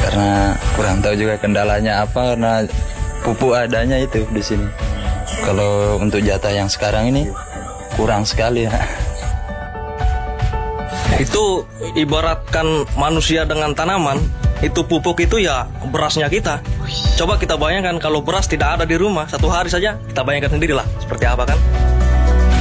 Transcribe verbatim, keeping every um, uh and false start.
Karena kurang tahu juga kendalanya apa, karena pupuk adanya itu di sini. Kalau untuk jatah yang sekarang ini kurang sekali ya. Itu ibaratkan manusia dengan tanaman, itu pupuk itu ya berasnya kita. Coba kita bayangkan kalau beras tidak ada di rumah, satu hari saja kita bayangkan sendirilah seperti apa kan.